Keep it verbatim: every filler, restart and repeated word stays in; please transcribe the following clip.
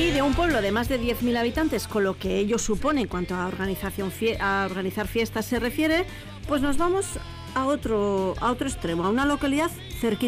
Y de un pueblo de más de diez mil habitantes, con lo que ello supone en cuanto a, organización fie- a organizar fiestas se refiere, pues nos vamos a otro, a otro extremo, a una localidad cerquita